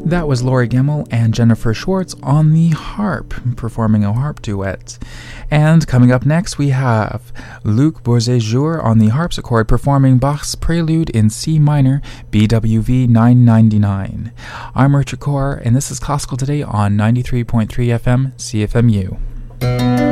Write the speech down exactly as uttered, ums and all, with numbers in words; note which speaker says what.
Speaker 1: That was Lori Gemmel and Jennifer Schwartz on the harp, performing a harp duet. And coming up next, we have Luc Bourget-Jour on the harpsichord performing Bach's Prelude in C minor, B W V nine ninety-nine. I'm Richard Kaur, and this is Classical Today on ninety-three point three F M, C F M U.